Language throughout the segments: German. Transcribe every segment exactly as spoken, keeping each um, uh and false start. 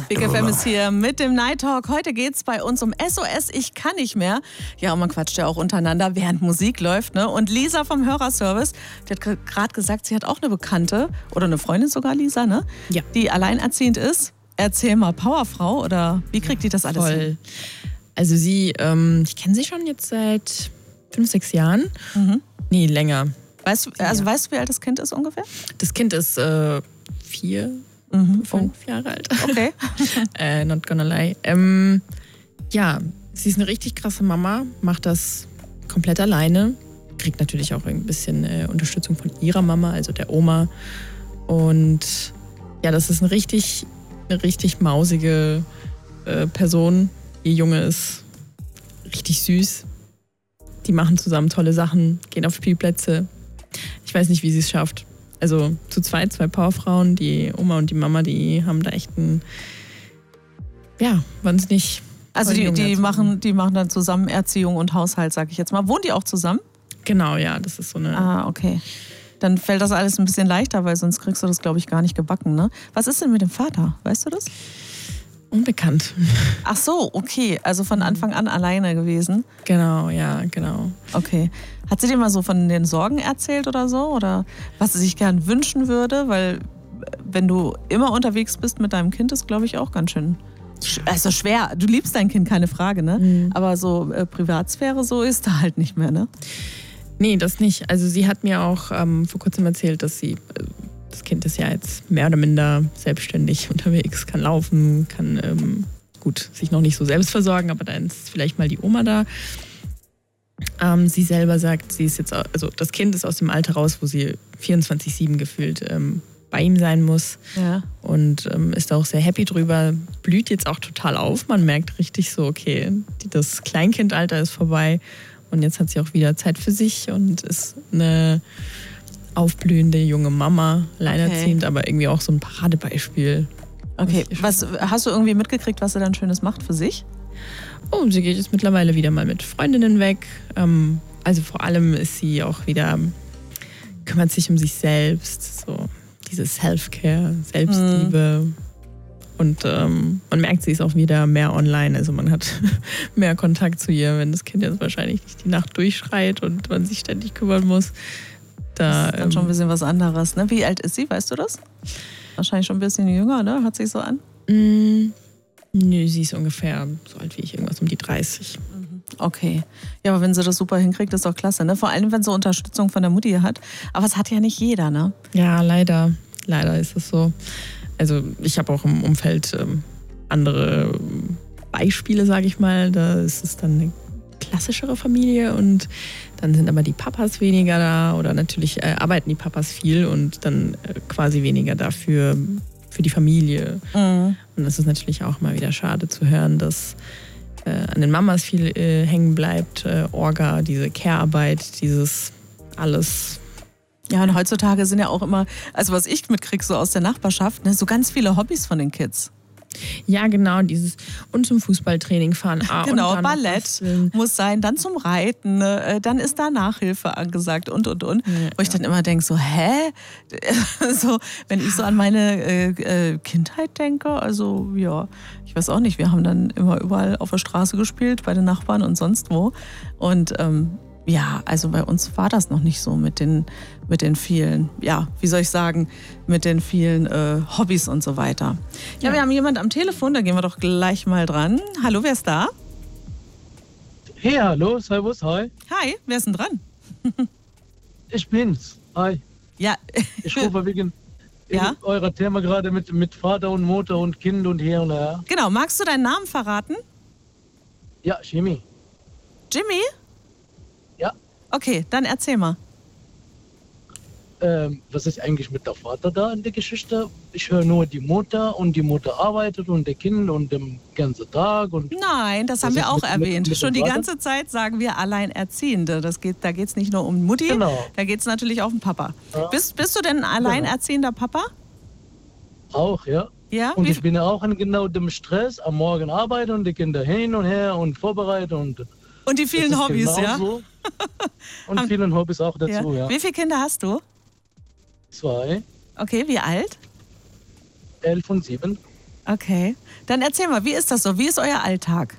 Big F M ist hier mit dem Night Talk. Heute geht's bei uns um S O S, ich kann nicht mehr. Ja, und man quatscht ja auch untereinander, während Musik läuft, ne? Und Lisa vom Hörerservice, die hat gerade gesagt, sie hat auch eine Bekannte, oder eine Freundin sogar, Lisa, ne? Ja. Die alleinerziehend ist. Erzähl mal, Powerfrau, oder wie kriegt die das alles Voll. hin? Also sie, ähm, ich kenne sie schon jetzt seit fünf, sechs Jahren. Mhm. Nee, länger. Weißt du, also Ja. weißt du, wie alt das Kind ist ungefähr? Das Kind ist äh, vier, Mhm. fünf Jahre alt. Okay. äh, not gonna lie. Ähm, ja, sie ist eine richtig krasse Mama, macht das komplett alleine. Kriegt natürlich auch ein bisschen äh, Unterstützung von ihrer Mama, also der Oma. Und ja, das ist eine richtig, eine richtig mausige äh, Person. Ihr Junge ist richtig süß. Die machen zusammen tolle Sachen, gehen auf Spielplätze. Ich weiß nicht, wie sie es schafft. Also zu zweit, zwei Powerfrauen, die Oma und die Mama, die haben da echt ein, ja, wahnsinnig. Also tollen die, Jungen die, erzogen. machen, die machen dann zusammen Erziehung und Haushalt, sag ich jetzt mal. Wohnen die auch zusammen? Genau, ja, das ist so eine. Ah, okay. Dann fällt das alles ein bisschen leichter, weil sonst kriegst du das, glaube ich, gar nicht gebacken, ne? Was ist denn mit dem Vater? Weißt du das? Unbekannt. Ach so, okay. Also von Anfang an alleine gewesen. Genau, ja, genau. Okay. Hat sie dir mal so von den Sorgen erzählt oder so? Oder was sie sich gern wünschen würde? Weil wenn du immer unterwegs bist mit deinem Kind, ist, glaube ich, auch ganz schön. Also schwer. Du liebst dein Kind, keine Frage, ne? Mhm. Aber so äh, Privatsphäre, so ist da halt nicht mehr, ne? Nee, das nicht. Also sie hat mir auch ähm, vor kurzem erzählt, dass sie, äh, das Kind ist ja jetzt mehr oder minder selbstständig unterwegs, kann laufen, kann ähm, gut sich noch nicht so selbst versorgen, aber dann ist vielleicht mal die Oma da. Ähm, sie selber sagt, sie ist jetzt, also das Kind ist aus dem Alter raus, wo sie vierundzwanzig sieben gefühlt ähm, bei ihm sein muss. Ja. Und ähm, ist auch sehr happy drüber, blüht jetzt auch total auf. Man merkt richtig so, okay, die, das Kleinkindalter ist vorbei und jetzt hat sie auch wieder Zeit für sich und ist eine aufblühende junge Mama, alleinerziehend, Okay. aber irgendwie auch so ein Paradebeispiel. Okay. Ich- Was, hast du irgendwie mitgekriegt, was sie dann Schönes macht für sich? Oh, sie geht jetzt mittlerweile wieder mal mit Freundinnen weg. Ähm, also vor allem ist sie auch wieder, kümmert sich um sich selbst, so diese Self-Care, Selbstliebe. Und ähm, man merkt, sie ist auch wieder mehr online. Also man hat mehr Kontakt zu ihr, wenn das Kind jetzt wahrscheinlich nicht die Nacht durchschreit und man sich ständig kümmern muss. Da, Das ist dann schon ein bisschen was anderes, ne? Wie alt ist sie, weißt du das? Wahrscheinlich schon ein bisschen jünger, ne? Hört sich so an. ähm, mh, nö, sie ist ungefähr so alt wie ich, irgendwas um die dreißig. Okay. Ja, aber wenn sie das super hinkriegt, ist doch klasse, ne? Vor allem, wenn sie Unterstützung von der Mutti hat. Aber es hat ja nicht jeder, ne? Ja, leider. Leider ist es so. Also ich habe auch im Umfeld ähm, andere Beispiele, sage ich mal. Da ist es dann eine klassischere Familie und dann sind aber die Papas weniger da oder natürlich äh, arbeiten die Papas viel und dann äh, quasi weniger dafür für die Familie. Mhm. Und das ist natürlich auch mal wieder schade zu hören, dass äh, an den Mamas viel äh, hängen bleibt. Äh, Orga, diese Care-Arbeit, dieses alles. Ja, und heutzutage sind ja auch immer, also was ich mitkriege so aus der Nachbarschaft, ne, so ganz viele Hobbys von den Kids. Ja, genau, dieses und zum Fußballtraining fahren. Ah, Genau, und dann noch Ballett basteln. muss sein, dann zum Reiten, ne, äh, dann ist da Nachhilfe angesagt und, und, und. Ja, Wo ich dann immer denke, so, hä? so, wenn ich so an meine äh, äh, Kindheit denke, also ja, ich weiß auch nicht, wir haben dann immer überall auf der Straße gespielt, bei den Nachbarn und sonst wo. Und ähm, ja, also bei uns war das noch nicht so mit den, mit den vielen, ja, wie soll ich sagen, mit den vielen äh, Hobbys und so weiter. Ja, Ja. wir haben jemand am Telefon, da gehen wir doch gleich mal dran. Hallo, wer ist da? Hey, hallo, servus, hi. Hi, wer ist denn dran? Ich bin's. Hi. Ja, Ich rufe wegen, wegen Ja? eurer Thema gerade mit, mit Vater und Mutter und Kind und hier und her. genau. Magst du deinen Namen verraten? Ja, Chemie. Jimmy? Ja. Okay, dann erzähl mal. Ähm, was ist eigentlich mit der Vater da in der Geschichte? Ich höre nur die Mutter und die Mutter arbeitet und der Kind und den ganzen Tag und Nein, das Was haben wir ist auch mit- mit- erwähnt. mit dem Schon die Vater? ganze Zeit sagen wir Alleinerziehende. Das geht, da geht es nicht nur um Mutti, Genau. da geht es natürlich auch um Papa. Ja. Bist, bist du denn ein alleinerziehender Papa? auch, ja. Ja? Und Wie, ich bin auch in genau dem Stress, am Morgen arbeiten und die Kinder hin und her und vorbereiten und und die das vielen ist Hobbys, genau ja? so. Und Haben- vielen Hobbys auch dazu, ja. Wie viele Kinder hast du? Zwei, Okay, wie alt? elf und sieben. Okay. Dann erzähl mal, wie ist das so? Wie ist euer Alltag?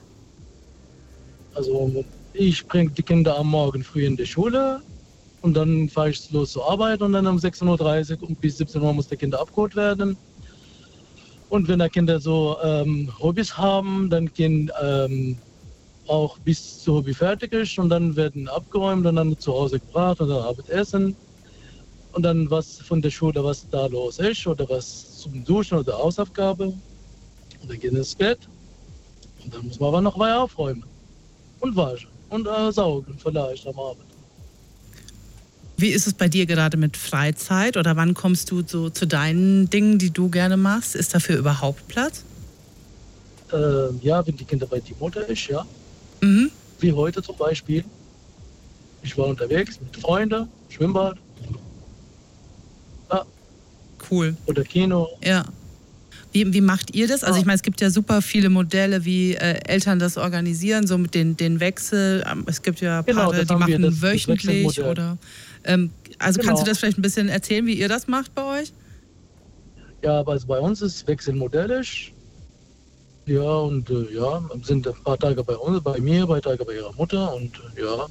Also ich bringe die Kinder am Morgen früh in die Schule und dann fahre ich los zur Arbeit und dann um sechzehn Uhr dreißig und bis siebzehn Uhr muss der Kinder abgeholt werden. Und wenn die Kinder so ähm, Hobbys haben, dann gehen ähm, auch bis zur Hobby fertig ist und dann werden abgeräumt und dann zu Hause gebracht und dann Abendessen. Und dann was von der Schule, was da los ist oder was zum Duschen oder Hausaufgabe. Und dann gehen wir ins Bett und dann muss man aber noch weiter aufräumen und waschen und äh, saugen vielleicht am Abend. Wie ist es bei dir gerade mit Freizeit oder wann kommst du so zu deinen Dingen, die du gerne machst? Ist dafür überhaupt Platz? Äh, ja, wenn die Kinder bei die Mutter ist, ja. Mhm. Wie heute zum Beispiel. Ich war unterwegs mit Freunden, Schwimmbad. Ja. Cool. Oder Kino. Ja. Wie, wie macht ihr das? Also ich meine, es gibt ja super viele Modelle, wie äh, Eltern das organisieren, so mit den, den Wechsel. Es gibt ja Genau, Paare, das die haben wir, machen das- das wöchentlich Wechselmodell. oder... Ähm, also Genau. kannst du das vielleicht ein bisschen erzählen, wie ihr das macht bei euch? Ja, aber also bei uns ist wechselmodellisch. Ja, und äh, ja, sind ein paar Tage bei uns, bei mir, ein paar Tage bei ihrer Mutter und äh, ja.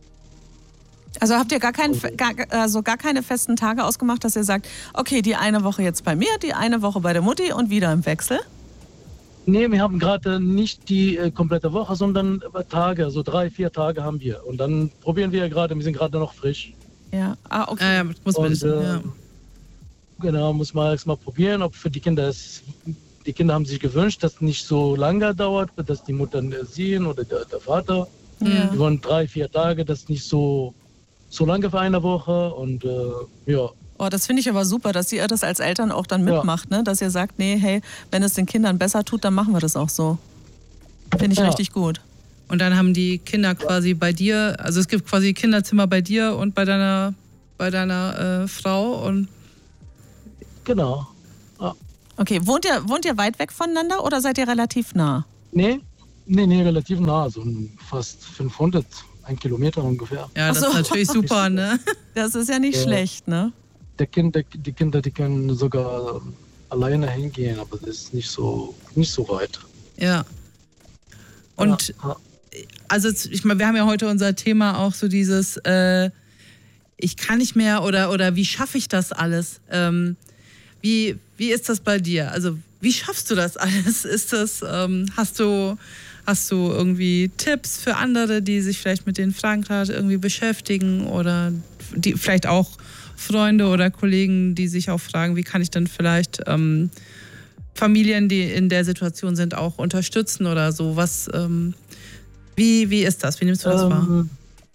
Also habt ihr gar, keinen, Okay. gar, also gar keine festen Tage ausgemacht, dass ihr sagt, okay, die eine Woche jetzt bei mir, die eine Woche bei der Mutti und wieder im Wechsel? Nee, wir haben gerade nicht die äh, komplette Woche, sondern äh, Tage, so drei, vier Tage haben wir. Und dann probieren wir gerade, wir sind gerade noch frisch. Ja, ah, okay. Ah, ja, muss man Und, wissen, äh, ja. Genau, muss man erst mal probieren, ob für die Kinder es, die Kinder haben sich gewünscht, dass es nicht so lange dauert, dass die Mutter sehen oder der, der Vater. Ja. Die wollen drei, vier Tage, das nicht so, so lange für eine Woche und äh, ja. Oh, das finde ich aber super, dass ihr das als Eltern auch dann Ja. mitmacht, ne? Dass ihr sagt, nee, hey, wenn es den Kindern besser tut, dann machen wir das auch so. Finde ich Ja. richtig gut. Und dann haben die Kinder quasi bei dir, also es gibt quasi Kinderzimmer bei dir und bei deiner, bei deiner äh, Frau und Genau. Okay, wohnt ihr, wohnt ihr weit weg voneinander oder seid ihr relativ nah? Nee, nee, nee, relativ nah, so fast fünfhundert, ein Kilometer ungefähr. ja, das Ach so. ist natürlich super, ne? Das ist ja nicht Ja. schlecht, ne? Der kind, der, die Kinder, die können sogar alleine hingehen, aber das ist nicht so, nicht so weit. Ja. Und ja, also ich meine, wir haben ja heute unser Thema auch so dieses, äh, ich kann nicht mehr oder, oder wie schaffe ich das alles? Ähm, wie, wie ist das bei dir? Also wie schaffst du das alles? Ist das, ähm, hast du, hast du irgendwie Tipps für andere, die sich vielleicht mit den Fragen gerade irgendwie beschäftigen oder die vielleicht auch Freunde oder Kollegen, die sich auch fragen, wie kann ich dann vielleicht ähm, Familien, die in der Situation sind, auch unterstützen oder so? Was, ähm, wie, wie ist das? Wie nimmst du das wahr? ähm,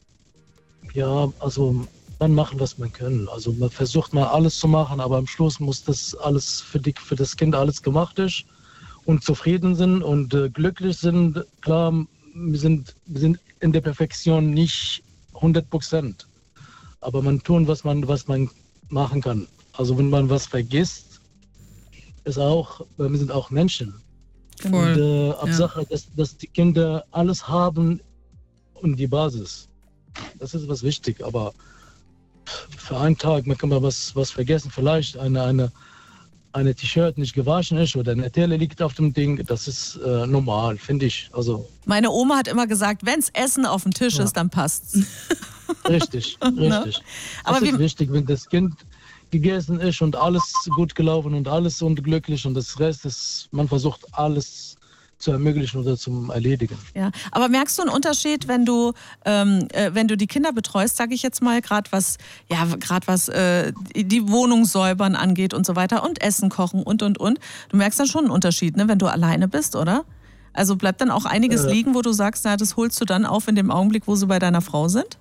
ja, also man machen, was man kann. Also man versucht mal alles zu machen, aber am Schluss muss das alles für, die, für das Kind alles gemacht ist und zufrieden sind und äh, glücklich sind. Klar, wir sind, wir sind in der Perfektion nicht hundert Prozent, aber man tun, was man, was man machen kann. Also wenn man was vergisst, ist auch, wir sind auch Menschen. Voll. Und äh, Hauptsache, dass, dass die Kinder alles haben und die Basis. Das ist was wichtig, aber für einen Tag man kann man was, was vergessen, vielleicht eine, eine, eine T-Shirt nicht gewaschen ist oder eine Teller liegt auf dem Ding, das ist äh, normal, finde ich. Also Meine Oma hat immer gesagt, wenns Essen auf dem Tisch Ja. ist, dann passt's. richtig, richtig. Aber das wie- ist wichtig, wenn das Kind gegessen ist und alles gut gelaufen und alles und glücklich und das Rest ist, man versucht alles zu ermöglichen oder zum Erledigen. Ja, aber merkst du einen Unterschied, wenn du, ähm, äh, wenn du die Kinder betreust, sage ich jetzt mal, gerade was, ja, gerade was äh, die Wohnung säubern angeht und so weiter und Essen kochen und und und. Du merkst dann schon einen Unterschied, ne, wenn du alleine bist, oder? Also bleibt dann auch einiges Äh. liegen, wo du sagst, na, das holst du dann auf in dem Augenblick, wo sie bei deiner Frau sind?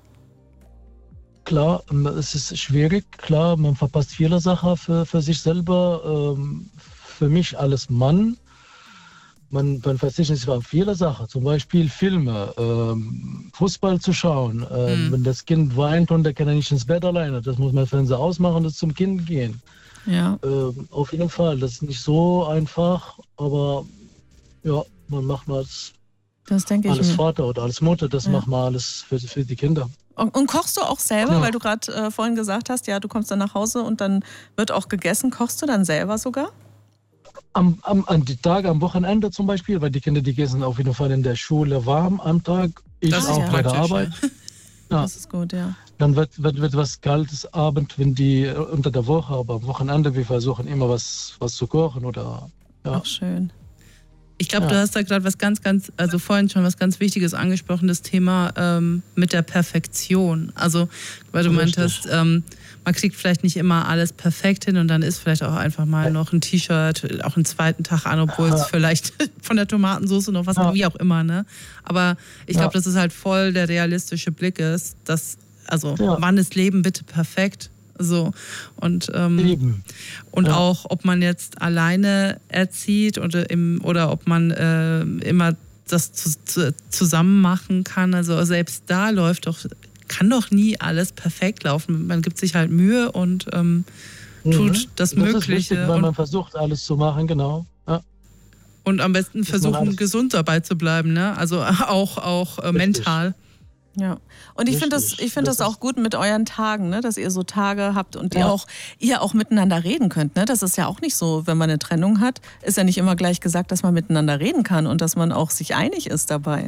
Klar, ähm, es ist schwierig, klar, man verpasst viele Sachen für, für sich selber. Ähm, für mich als Mann, man, man verzichtet sich auf viele Sachen, zum Beispiel Filme, ähm, Fußball zu schauen. Ähm, Mhm. Wenn das Kind weint und der kann er nicht ins Bett alleine, das muss man Fernseher ausmachen und zum Kind gehen. Ja. Ähm, auf jeden Fall, das ist nicht so einfach, aber ja, man macht mal als, Das denke ich als mir. Vater oder als Mutter, das Ja. macht man alles für, für die Kinder. Und, und kochst du auch selber, Ja. weil du gerade äh, vorhin gesagt hast, ja, du kommst dann nach Hause und dann wird auch gegessen. Kochst du dann selber sogar? am, am, an die Tage am Wochenende zum Beispiel, weil die Kinder, die gehen auf jeden Fall in der Schule warm am Tag. Ich Das ist auch ja bei der praktisch, Arbeit. Ja. Das ist gut, ja. Dann wird, wird, wird was Kaltes Abend, wenn die äh, unter der Woche, aber am Wochenende, wir versuchen immer was, was zu kochen oder ja. Auch schön. Ich glaube, Ja. du hast da gerade was ganz, ganz, also vorhin schon was ganz Wichtiges angesprochen, das Thema ähm, mit der Perfektion. Also, weil du Richtig. meintest, ähm, man kriegt vielleicht nicht immer alles perfekt hin und dann ist vielleicht auch einfach mal noch ein T-Shirt auch einen zweiten Tag an, obwohl es Ja. vielleicht von der Tomatensauce noch was, Ja. wie auch immer, ne? Aber ich Ja. glaube, dass es halt voll der realistische Blick ist, dass, also, Ja. wann ist Leben bitte perfekt? So. Und, ähm, Eben. und Ja. auch, ob man jetzt alleine erzieht oder, im, oder ob man äh, immer das zu, zu, zusammen machen kann. Also selbst da läuft doch, kann doch nie alles perfekt laufen. Man gibt sich halt Mühe und ähm, tut Mhm. das Das Mögliche. ist wichtig, weil und, man versucht, alles zu machen, genau. Ja. und am besten man versuchen, alles- gesund dabei zu bleiben. Ne? Also auch, auch äh, Richtig. mental. Ja, und ich finde das, Richtig. ich finde das Das auch gut mit euren Tagen, ne? Dass ihr so Tage habt und ihr Ja. auch, ihr auch miteinander reden könnt. Ne? Das ist ja auch nicht so, wenn man eine Trennung hat, ist ja nicht immer gleich gesagt, dass man miteinander reden kann und dass man auch sich einig ist dabei.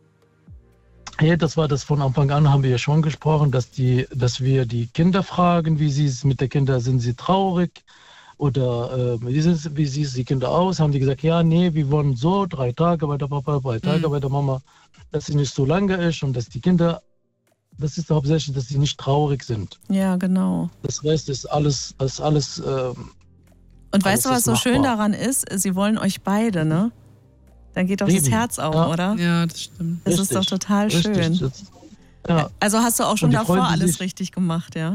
Ja, das war das von Anfang an, haben wir ja schon gesprochen, dass, die, dass wir die Kinder fragen, wie sie es mit den Kindern, sind sie traurig oder äh, wie, sind, wie sieht die Kinder aus? Haben die gesagt, ja, nee, wir wollen so, drei Tage bei der Papa, drei Tage Mhm. bei der Mama, dass sie nicht so lange ist und dass die Kinder, das ist hauptsächlich, dass sie nicht traurig sind. Ja, genau. Das Rest ist alles, das ist alles, ähm, Und weißt du, Alles was ist so schön machbar. daran ist? Sie wollen euch beide, ne? Dann geht doch das Eben. Herz auf, Ja. oder? Ja, das stimmt. Das ist doch richtig, total richtig. schön. Das, ja. Also hast du auch schon Und die davor freuen alles sich- richtig gemacht, ja?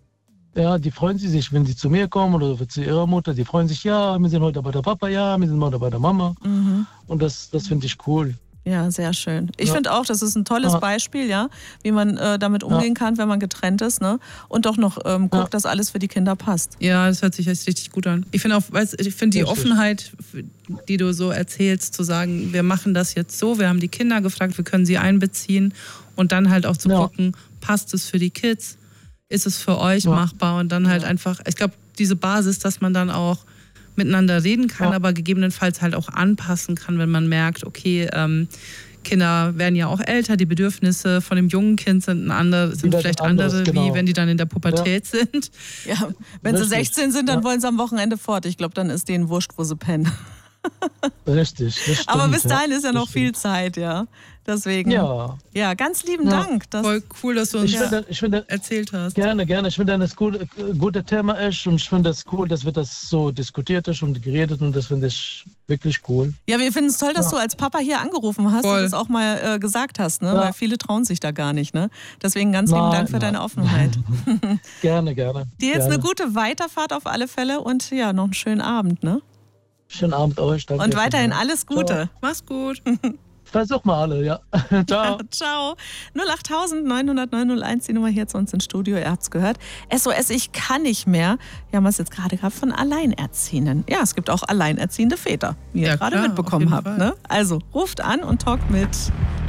Ja, die freuen sich, wenn sie zu mir kommen oder zu ihrer Mutter. Die freuen sich, ja, wir sind heute bei der Papa, ja, wir sind heute bei der Mama. Mhm. Und das, das finde ich cool. Ja, sehr schön. Ich Ja. finde auch, das ist ein tolles Ja. Beispiel, ja, wie man äh, damit umgehen kann, wenn man getrennt ist, ne? Und doch noch ähm, guckt, Ja. dass alles für die Kinder passt. Ja, das hört sich jetzt richtig gut an. Ich finde auch, weißt, ich finde die Richtig. Offenheit, die du so erzählst, zu sagen, wir machen das jetzt so, wir haben die Kinder gefragt, wir können sie einbeziehen und dann halt auch zu Ja. gucken, passt es für die Kids, ist es für euch Ja. machbar und dann halt Ja. einfach, ich glaube, diese Basis, dass man dann auch miteinander reden kann, Ja. aber gegebenenfalls halt auch anpassen kann, wenn man merkt, okay, ähm, Kinder werden ja auch älter, die Bedürfnisse von dem jungen Kind sind, ein andere, sind werden vielleicht anderes, andere, wie genau. wenn die dann in der Pubertät sind. Ja, wenn sie Richtig. sechzehn sind, dann Ja. wollen sie am Wochenende fort. Ich glaube, dann ist denen wurscht, wo sie pennen. Richtig. Das stimmt, Aber bis dahin ist ja das noch viel stimmt. Zeit, ja. Deswegen, ja, Ja, ganz lieben Ja. Dank. Das, Voll cool, dass du uns ich finde, ich finde, erzählt hast. gerne, gerne. Ich finde, das gut, äh, gute Thema ist und ich finde es cool, dass wir das so diskutiert ist und geredet und das finde ich wirklich cool. ja, wir finden es toll, dass Ja. du als Papa hier angerufen hast Voll. und das auch mal äh, gesagt hast, ne? Ja. Weil viele trauen sich da gar nicht, ne? Deswegen ganz lieben Nein, Dank für nein. deine Offenheit. Gerne, gerne. Dir jetzt gerne. eine gute Weiterfahrt auf alle Fälle und ja, noch einen schönen Abend, ne? Schönen Abend euch. Danke. Und weiterhin alles Gute. Mach's gut. Versuch mal alle, ja. Ciao. Ciao. null acht neun null neun null eins, die Nummer hier zu uns ins Studio. Ihr habt's gehört. S O S, ich kann nicht mehr. Wir haben es jetzt gerade gehabt von Alleinerziehenden. Ja, es gibt auch alleinerziehende Väter, wie ihr Ja, gerade klar, mitbekommen auf jeden habt. Fall. Ne? Also ruft an und talkt mit.